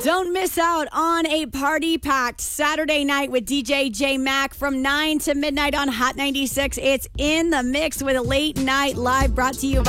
Don't miss out on a party-packed Saturday night with DJ J Mac from 9 to midnight on Hot 96. It's In the Mix with a late night live brought to you